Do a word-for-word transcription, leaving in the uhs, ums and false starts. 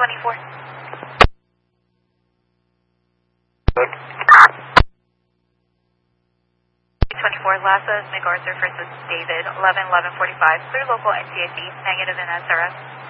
twenty-four. twenty-four, Lhasa, MacArthur versus David, eleven eleven forty-five, clear local N T I C, negative in S R S.